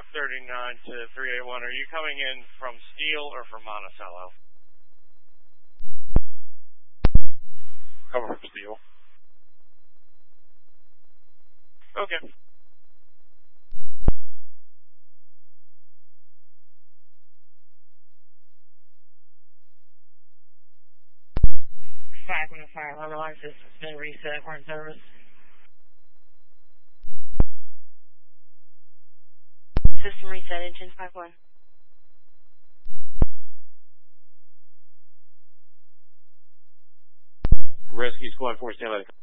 39 to 381. Are you coming in from Steele or from Monticello? Coming from Steele. Okay. 515 alarm system's been reset. We're in service. System reset, engine 51. Rescue Squad 4, stand by.